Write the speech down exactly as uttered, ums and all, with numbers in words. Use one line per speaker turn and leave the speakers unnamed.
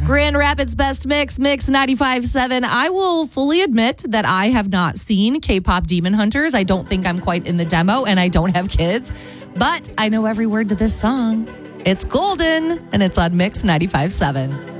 Grand Rapids Best Mix, Mix ninety-five point seven. I will fully admit that I have not seen K-pop Demon Hunters. I don't think I'm quite in the demo, and I don't have kids. But I know every word to this song. It's Golden, and it's on Mix ninety-five point seven.